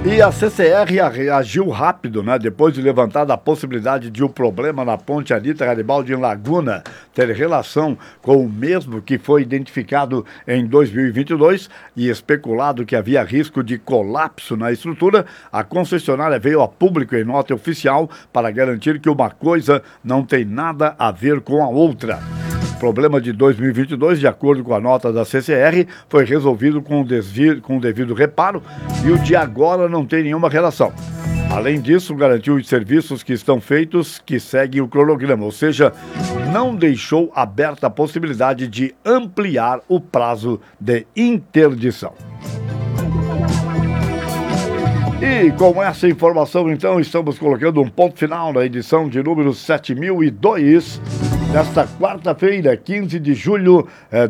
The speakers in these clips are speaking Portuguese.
E a CCR reagiu rápido, né? Depois de levantada a possibilidade de o problema na ponte Anita Garibaldi em Laguna ter relação com o mesmo que foi identificado em 2022 e especulado que havia risco de colapso na estrutura, a concessionária veio a público em nota oficial para garantir que uma coisa não tem nada a ver com a outra. O problema de 2022, de acordo com a nota da CCR, foi resolvido com o devido reparo e o de agora não tem nenhuma relação. Além disso, garantiu os serviços que estão feitos, que seguem o cronograma, ou seja, não deixou aberta a possibilidade de ampliar o prazo de interdição. E com essa informação, então, estamos colocando um ponto final na edição de número 7002, desta quarta-feira, 15 de julho de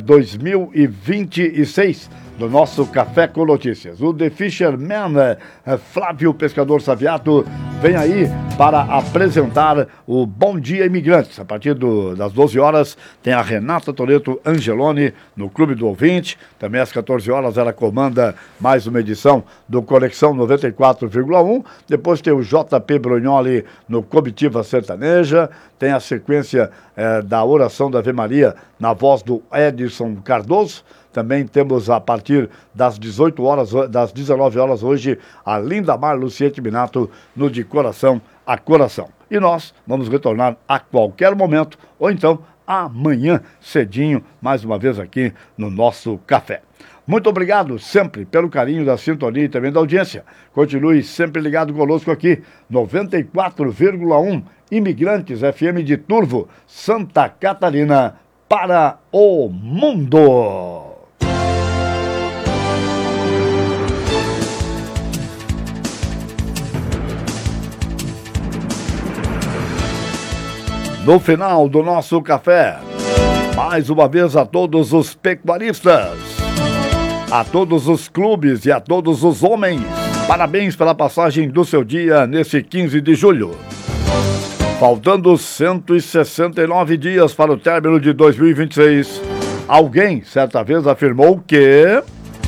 2026, do nosso Café com Notícias. O The Fisherman, Flávio Pescador Saviato, vem aí para apresentar o Bom Dia Imigrantes. A partir das 12 horas tem a Renata Toretto Angeloni no Clube do Ouvinte. Também às 14 horas ela comanda mais uma edição do Conexão 94,1. Depois tem o JP Brugnoli no Comitiva Sertaneja. Tem a sequência da oração da Ave Maria na voz do Edson Cardoso. Também temos a partir das 18 horas, das 19 horas hoje, a Lindamar Luciete Minato no De Coração a Coração. E nós vamos retornar a qualquer momento, ou então amanhã cedinho, mais uma vez aqui no nosso café. Muito obrigado sempre pelo carinho da sintonia e também da audiência. Continue sempre ligado conosco aqui, 94,1 Imigrantes FM de Turvo, Santa Catarina, para o mundo. No final do nosso café, mais uma vez a todos os pecuaristas, a todos os clubes e a todos os homens, parabéns pela passagem do seu dia nesse 15 de julho. Faltando 169 dias para o término de 2026, alguém certa vez afirmou que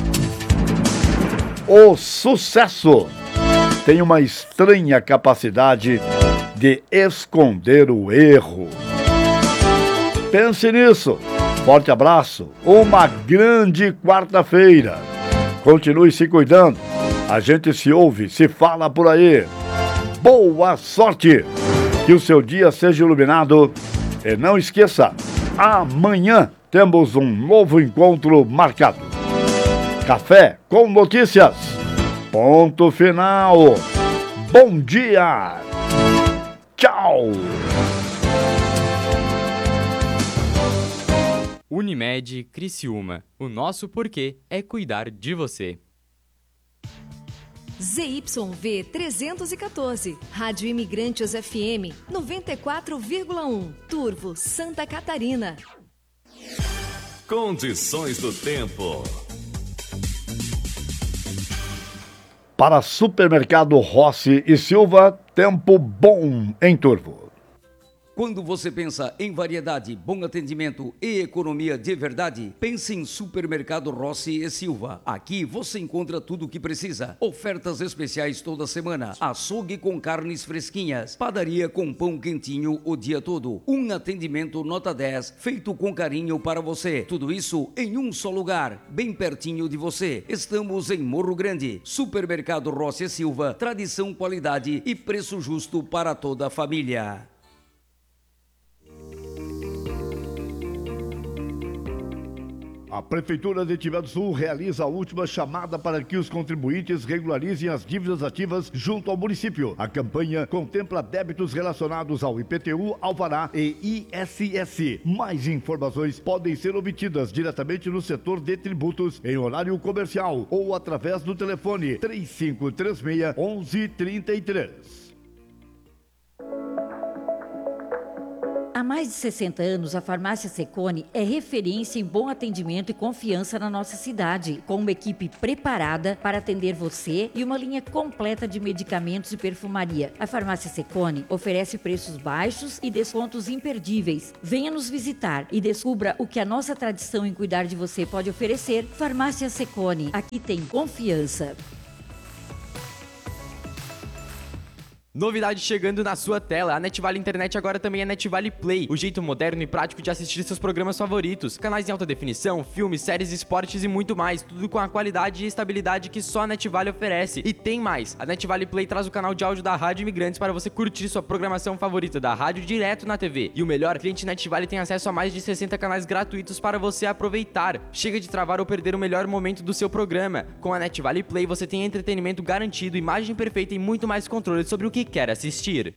o sucesso tem uma estranha capacidade de esconder o erro. Pense nisso. Forte abraço. Uma grande quarta-feira. Continue se cuidando. A gente se ouve, se fala por aí. Boa sorte. Que o seu dia seja iluminado. E não esqueça, amanhã temos um novo encontro marcado. Café com Notícias. Ponto final. Bom dia. Tchau! Unimed Criciúma. O nosso porquê é cuidar de você. ZYV 314, Rádio Imigrantes FM 94,1, Turvo, Santa Catarina. Condições do tempo. Para Supermercado Rossi e Silva, tempo bom em Turvo. Quando você pensa em variedade, bom atendimento e economia de verdade, pense em Supermercado Rossi e Silva. Aqui você encontra tudo o que precisa. Ofertas especiais toda semana. Açougue com carnes fresquinhas. Padaria com pão quentinho o dia todo. Um atendimento nota 10, feito com carinho para você. Tudo isso em um só lugar, bem pertinho de você. Estamos em Morro Grande. Supermercado Rossi e Silva. Tradição, qualidade e preço justo para toda a família. A Prefeitura de Timbé do Sul realiza a última chamada para que os contribuintes regularizem as dívidas ativas junto ao município. A campanha contempla débitos relacionados ao IPTU, Alvará e ISS. Mais informações podem ser obtidas diretamente no setor de tributos em horário comercial ou através do telefone 3536-1133. Há mais de 60 anos, a Farmácia Secone é referência em bom atendimento e confiança na nossa cidade, com uma equipe preparada para atender você e uma linha completa de medicamentos e perfumaria. A Farmácia Secone oferece preços baixos e descontos imperdíveis. Venha nos visitar e descubra o que a nossa tradição em cuidar de você pode oferecer. Farmácia Secone, aqui tem confiança. Novidade chegando na sua tela, a NetVale Internet agora também é NetVale Play, o jeito moderno e prático de assistir seus programas favoritos, canais em alta definição, filmes, séries, esportes e muito mais, tudo com a qualidade e estabilidade que só a NetVale oferece. E tem mais, a NetVale Play traz o canal de áudio da Rádio Imigrantes para você curtir sua programação favorita da rádio direto na TV. E o melhor, cliente NetVale tem acesso a mais de 60 canais gratuitos para você aproveitar. Chega de travar ou perder o melhor momento do seu programa. Com a NetVale Play você tem entretenimento garantido, imagem perfeita e muito mais controle sobre o que quer assistir.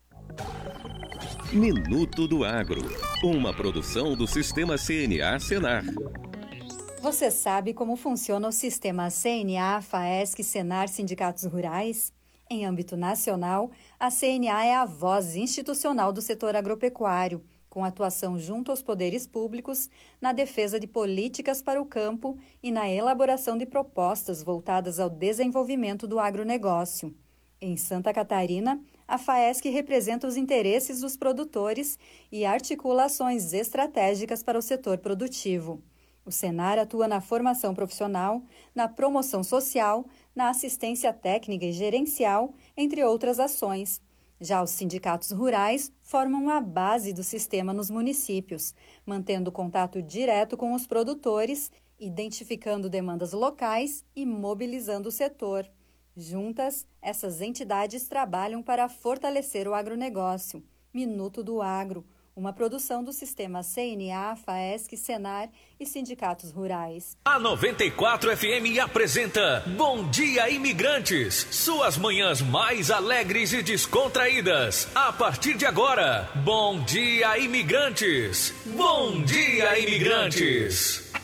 Minuto do Agro, uma produção do Sistema CNA Senar. Você sabe como funciona o sistema CNA, FAESC, Senar, Sindicatos Rurais? Em âmbito nacional, a CNA é a voz institucional do setor agropecuário, com atuação junto aos poderes públicos, na defesa de políticas para o campo e na elaboração de propostas voltadas ao desenvolvimento do agronegócio. Em Santa Catarina, a FAESC representa os interesses dos produtores e articula ações estratégicas para o setor produtivo. O Senar atua na formação profissional, na promoção social, na assistência técnica e gerencial, entre outras ações. Já os sindicatos rurais formam a base do sistema nos municípios, mantendo contato direto com os produtores, identificando demandas locais e mobilizando o setor. Juntas, essas entidades trabalham para fortalecer o agronegócio. Minuto do Agro, uma produção do sistema CNA, FAESC, Senar e sindicatos rurais. A 94 FM apresenta Bom Dia Imigrantes, suas manhãs mais alegres e descontraídas. A partir de agora, Bom Dia Imigrantes. Bom Dia Imigrantes.